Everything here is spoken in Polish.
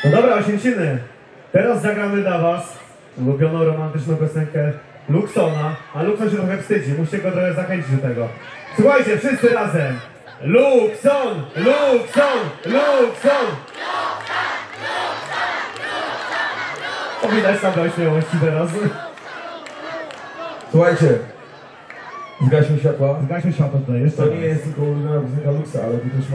No dobra, Osięciny, teraz zagramy dla was ulubioną romantyczną piosenkę Luxona, a Luxon się trochę wstydzi, musicie go trochę zachęcić do tego. Słuchajcie, wszyscy razem! Luxon! Luxon! Luxon! O, widać tam do śmiałości teraz. Słuchajcie, zgaśmy światła. Zgaśmy światło tutaj, jeszcze To raz. nie jest tylko ulubiona piosenka Luxa, ale to też